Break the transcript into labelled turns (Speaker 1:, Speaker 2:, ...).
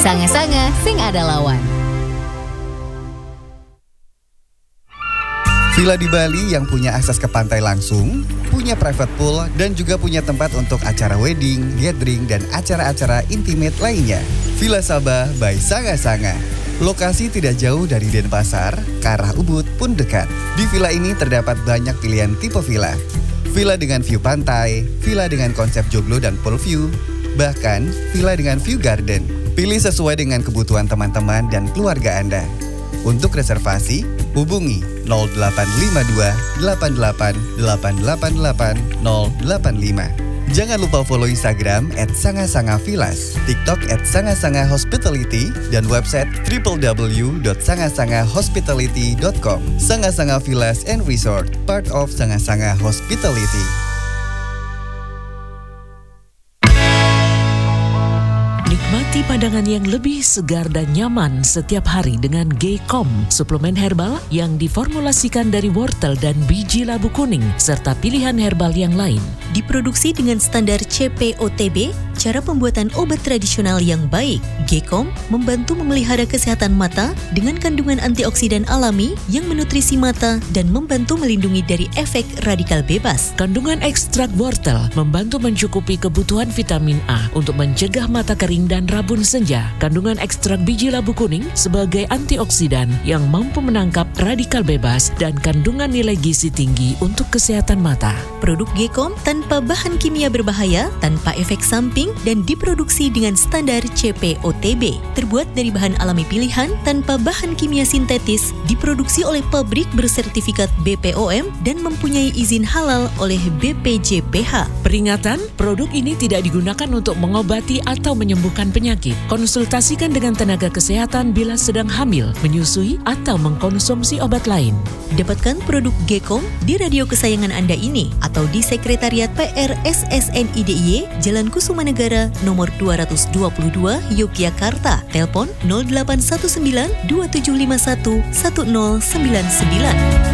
Speaker 1: Sanga-sanga sing ada lawan.
Speaker 2: Villa di Bali yang punya akses ke pantai langsung, punya private pool, dan juga punya tempat untuk acara wedding, gathering, dan acara-acara intimate lainnya. Villa Sabah by Sanga-sanga. Lokasi tidak jauh dari Denpasar, ke arah Ubud pun dekat. Di villa ini terdapat banyak pilihan tipe villa. Villa dengan view pantai, villa dengan konsep joglo dan pool view, bahkan villa dengan view garden. Pilih sesuai dengan kebutuhan teman-teman dan keluarga Anda. Untuk reservasi, hubungi 0852 88 888 085. Jangan lupa follow Instagram @sangasangavillas, TikTok @sangasangahospitality, dan website www.sangasangahospitality.com. Sanga-Sanga Villas and Resort, part of Sanga-Sanga Hospitality.
Speaker 3: Nikmati pandangan yang lebih segar dan nyaman setiap hari dengan G-Com, suplemen herbal yang diformulasikan dari wortel dan biji labu kuning, serta pilihan herbal yang lain.
Speaker 4: Diproduksi dengan standar CPOTB, cara pembuatan obat tradisional yang baik. G-Com membantu memelihara kesehatan mata dengan kandungan antioksidan alami yang menutrisi mata dan membantu melindungi dari efek radikal bebas.
Speaker 3: Kandungan ekstrak wortel membantu mencukupi kebutuhan vitamin A untuk mencegah mata kering dan rabun senja. Kandungan ekstrak biji labu kuning sebagai antioksidan yang mampu menangkap radikal bebas dan kandungan nilai gizi tinggi untuk kesehatan mata.
Speaker 4: Produk G-Com tanpa bahan kimia berbahaya, tanpa efek samping, dan diproduksi dengan standar CPOTB. Terbuat dari bahan alami pilihan tanpa bahan kimia sintetis, diproduksi oleh pabrik bersertifikat BPOM dan mempunyai izin halal oleh BPJPH.
Speaker 3: Peringatan, produk ini tidak digunakan untuk mengobati atau menyembuhkan penyakit. Konsultasikan dengan tenaga kesehatan bila sedang hamil, menyusui, atau mengkonsumsi obat lain.
Speaker 4: Dapatkan produk G-Com di radio kesayangan Anda ini atau di Sekretariat PR SSNI DIY, Jalan Kusumanegara, nomor 222, Yogyakarta. Telepon 0819 2751 1099.